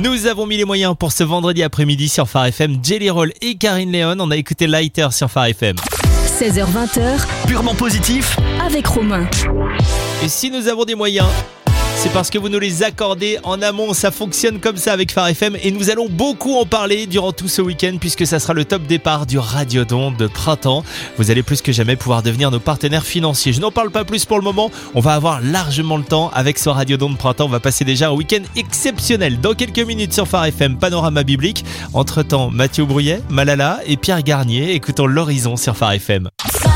Nous avons mis les moyens pour ce vendredi après-midi sur Phare FM. Jelly Roll et Karine Léon. On a écouté Lighter sur Phare FM. 16h20, Purement positif. avec Romain. Et si nous avons des moyens, c'est parce que vous nous les accordez en amont. Ça fonctionne comme ça avec Phare FM et nous allons beaucoup en parler durant tout ce week-end puisque ça sera le top départ du Radiodon de printemps. Vous allez plus que jamais pouvoir devenir nos partenaires financiers. Je n'en parle pas plus pour le moment. On va avoir largement le temps avec ce Radiodon de printemps. On va passer déjà un week-end exceptionnel. Dans quelques minutes sur Phare FM, panorama biblique. Entre-temps, Mathieu Brouillet, Malala et Pierre Garnier. Écoutons l'horizon sur Phare FM.